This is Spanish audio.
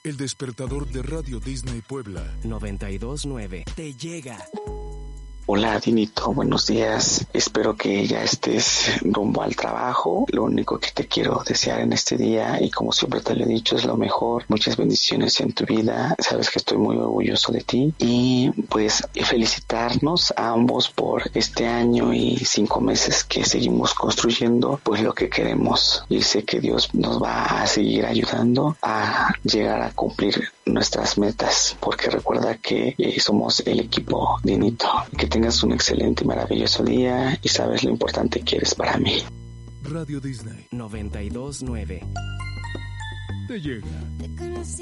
El despertador de Radio Disney Puebla 92.9 te llega. Hola Dinito, buenos días. Espero que ya estés rumbo al trabajo. Lo único que te quiero desear en este día, y como siempre te lo he dicho, es lo mejor. Muchas bendiciones en tu vida. Sabes que estoy muy orgulloso de ti. Y pues felicitarnos a ambos por este año y 5 meses que seguimos construyendo pues lo que queremos. Y sé que Dios nos va a seguir ayudando a llegar a cumplir nuestras metas, porque recuerda que somos el equipo, Dinito. Que tengas un excelente y maravilloso día, y sabes lo importante que eres para mí. Radio Disney 92.9 te llega.